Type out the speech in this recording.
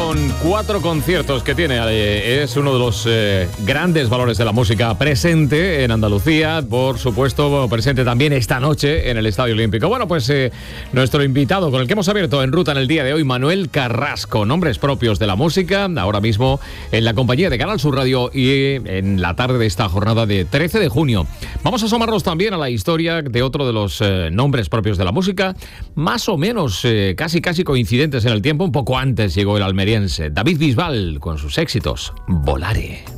con 4 conciertos que tiene. Es uno de los grandes valores de la música presente en Andalucía, por supuesto, presente también esta noche en el Estadio Olímpico. Bueno, pues nuestro invitado con el que hemos abierto en ruta en el día de hoy, Manuel Carrasco, nombres propios de la música, ahora mismo en la compañía de Canal Sur Radio y en la tarde de esta jornada de 13 de junio. Vamos a asomarnos también a la historia de otro de los nombres propios de la música, más o menos casi coincidentes en el tiempo. Un poco antes llegó el almeriense David Bisbal con sus éxitos Volare.